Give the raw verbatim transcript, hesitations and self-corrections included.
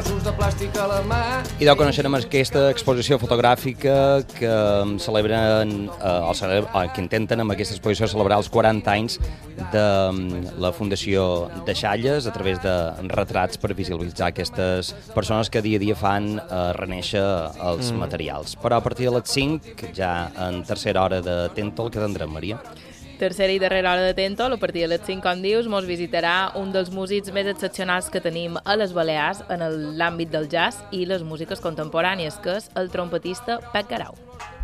trossos de plàstic a la mà. I deu conèixer amb aquesta exposició fotogràfica que celebren, eh, el celebra, eh, que intenten amb aquesta exposició celebrar els quaranta anys de la Fundació de Xalles a través de retrats per visualitzar aquestes persones que dia a dia fan eh, renéixer els mm. materials. Però a partir de les cinc, ja en tercera hora de Tento, el que tindrem, Maria? Tercera i darrera hora de Tento, a partir de les cinc, com dius, mos visitarà un dels músics més excepcionals que tenim a les Balears en l'àmbit del jazz i les músiques contemporànies, que és el trompetista Pep Garau.